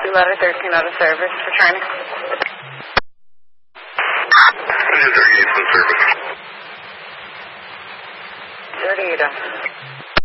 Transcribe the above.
Letter 13 out of service for training. Engine 38 in service. 38.